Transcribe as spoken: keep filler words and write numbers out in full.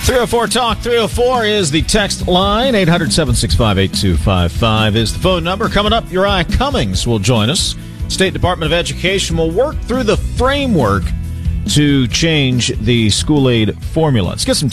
three oh four Talk three oh four is the text line. eight hundred, seven six five, eight two five five is the phone number. Coming up, Uriah Cummings will join us. State Department of Education will work through the framework to change the school aid formula. Let's get some